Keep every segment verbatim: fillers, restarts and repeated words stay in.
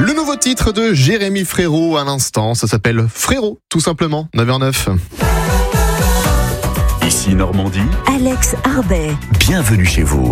Le nouveau titre de Jérémy Frérot à l'instant, ça s'appelle Frérot, tout simplement, neuf heures neuf. Ici Normandie, Alex Arbet. Bienvenue chez vous.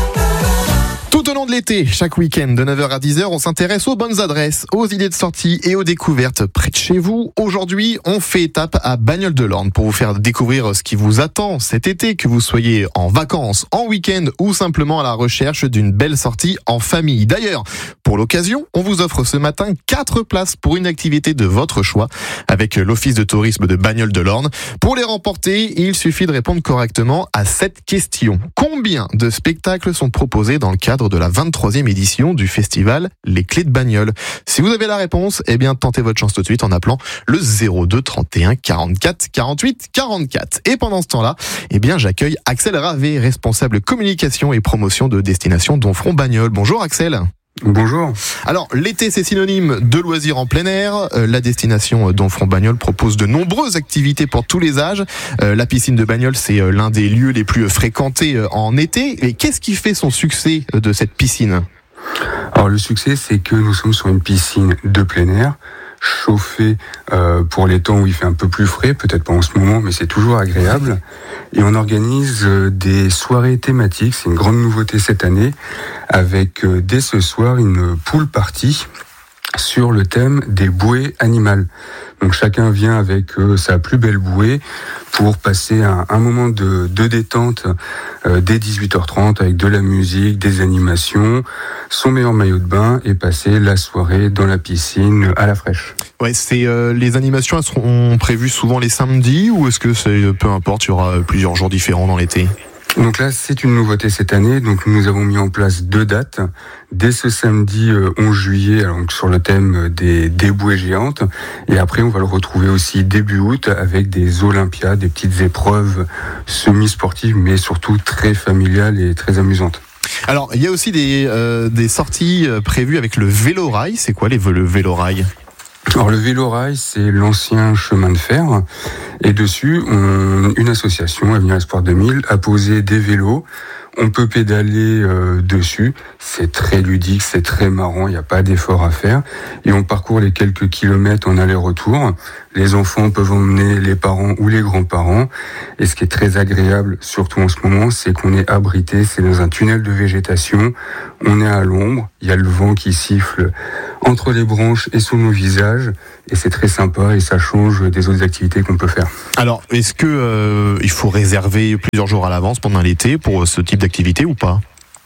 Tout au long de l'été, chaque week-end de neuf heures à dix heures, on s'intéresse aux bonnes adresses, aux idées de sortie et aux découvertes près de chez vous. Aujourd'hui, on fait étape à Bagnoles-de-l'Orne pour vous faire découvrir ce qui vous attend cet été, que vous soyez en vacances, en week-end ou simplement à la recherche d'une belle sortie en famille. D'ailleurs, pour l'occasion, on vous offre ce matin quatre places pour une activité de votre choix avec l'Office de tourisme de Bagnoles-de-l'Orne. Pour les remporter, il suffit de répondre correctement à cette question. Combien de spectacles sont proposés dans le cadre de la vingt-troisième édition du festival Les Clés de Bagnoles? Si vous avez la réponse, eh bien tentez votre chance tout de suite en appelant le zéro deux trente et un quarante-quatre quarante-huit quarante-quatre. Et pendant ce temps-là, eh bien j'accueille Axel Ravé, responsable communication et promotion de Destination Domfront-Bagnoles. Bonjour Axel. Bonjour. Alors, l'été, c'est synonyme de loisirs en plein air. Euh, la destination Domfront-Bagnoles propose de nombreuses activités pour tous les âges. Euh, la piscine de Bagnoles, c'est euh, l'un des lieux les plus fréquentés euh, en été. Et qu'est-ce qui fait son succès euh, de cette piscine ? Alors, le succès, c'est que nous sommes sur une piscine de plein air, chauffée euh, pour les temps où il fait un peu plus frais, peut-être pas en ce moment, mais c'est toujours agréable. Et on organise euh, des soirées thématiques, c'est une grande nouveauté cette année, avec euh, dès ce soir une pool party sur le thème des bouées animales. Donc chacun vient avec euh, sa plus belle bouée pour passer un, un moment de, de détente euh, dès dix-huit heures trente avec de la musique, des animations, son meilleur maillot de bain et passer la soirée dans la piscine à la fraîche. Ouais, c'est euh, les animations, elles seront prévues souvent les samedis ou est-ce que c'est peu importe, il y aura plusieurs jours différents dans l'été ? Donc là, c'est une nouveauté cette année. Donc nous avons mis en place deux dates. Dès ce samedi euh, onze juillet, alors, donc, sur le thème des, des bouées géantes. Et après, on va le retrouver aussi début août avec des Olympiades, des petites épreuves semi-sportives, mais surtout très familiales et très amusantes. Alors, il y a aussi des, euh, des sorties prévues avec le vélo-rail. C'est quoi les, le vélo-rail ? Alors le vélo-rail, c'est l'ancien chemin de fer, et dessus, on, une association, Avenir Espoir deux mille, a posé des vélos. On peut pédaler euh, dessus, c'est très ludique, c'est très marrant, il n'y a pas d'effort à faire. Et on parcourt les quelques kilomètres en aller-retour. Les enfants peuvent emmener les parents ou les grands-parents. Et ce qui est très agréable, surtout en ce moment, c'est qu'on est abrité, c'est dans un tunnel de végétation. On est à l'ombre, il y a le vent qui siffle entre les branches et sous nos visages. Et c'est très sympa et ça change des autres activités qu'on peut faire. Alors, est-ce que euh, il faut réserver plusieurs jours à l'avance pendant l'été pour ce type d'activité ou pas ?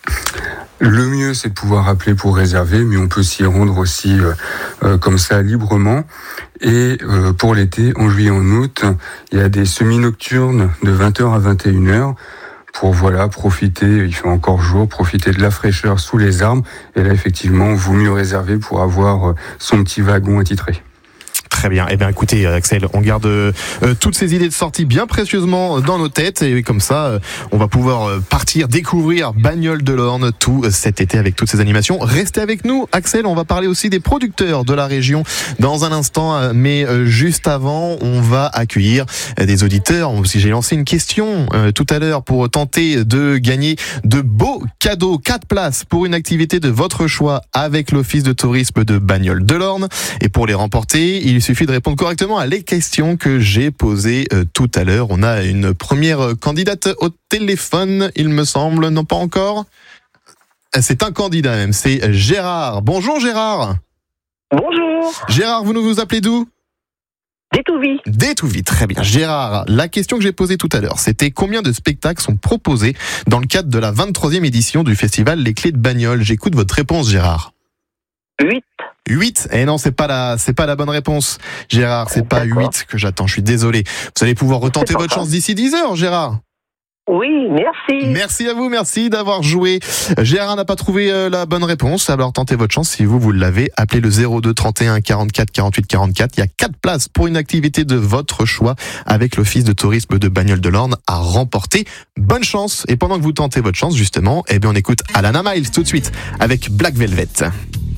Le mieux, c'est de pouvoir appeler pour réserver, mais on peut s'y rendre aussi euh, euh, comme ça librement. Et euh, pour l'été, en juillet, en août, il y a des semi-nocturnes de vingt heures à vingt et une heures pour voilà profiter, il fait encore jour, profiter de la fraîcheur sous les arbres. Et là, effectivement, il vaut mieux réserver pour avoir son petit wagon attitré. Très bien. Eh bien, écoutez, Axel, on garde euh, toutes ces idées de sortie bien précieusement dans nos têtes et comme ça, euh, on va pouvoir euh, partir découvrir Bagnoles-de-l'Orne tout euh, cet été avec toutes ces animations. Restez avec nous, Axel. On va parler aussi des producteurs de la région dans un instant, euh, mais euh, juste avant, on va accueillir euh, des auditeurs. Si j'ai lancé une question euh, tout à l'heure pour tenter de gagner de beaux cadeaux, quatre places pour une activité de votre choix avec l'Office de tourisme de Bagnoles-de-l'Orne. Et pour les remporter, il suffit de répondre correctement à les questions que j'ai posées euh, tout à l'heure. On a une première candidate au téléphone, il me semble, non pas encore. C'est un candidat même, c'est Gérard. Bonjour Gérard. Bonjour. Gérard, vous nous vous appelez d'où ? D'Étouville. D'Étouville, très bien. Gérard, la question que j'ai posée tout à l'heure, c'était combien de spectacles sont proposés dans le cadre de la vingt-troisième édition du festival Les Clés de Bagnoles ? J'écoute votre réponse Gérard. huit. huit. Eh non, c'est pas la, c'est pas la bonne réponse, Gérard. C'est pas huit que j'attends. Je suis désolé. Vous allez pouvoir retenter votre chance d'ici dix heures, Gérard. Oui, merci. Merci à vous, merci d'avoir joué. Gérard n'a pas trouvé euh, la bonne réponse, alors tentez votre chance si vous, vous l'avez. Appelez le zéro deux trente et un quarante-quatre quarante-huit quarante-quatre. Il y a quatre places pour une activité de votre choix avec l'Office de tourisme de Bagnoles-de-l'Orne à remporter. Bonne chance. Et pendant que vous tentez votre chance, justement, eh bien, on écoute Alana Miles tout de suite avec Black Velvet.